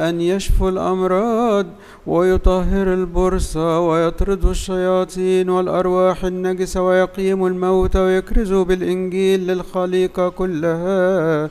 أن يشفوا الأمراض ويطهر البرصة ويطردوا الشياطين والأرواح النجسة ويقيموا الموتى ويكرزوا بالإنجيل للخليقة كلها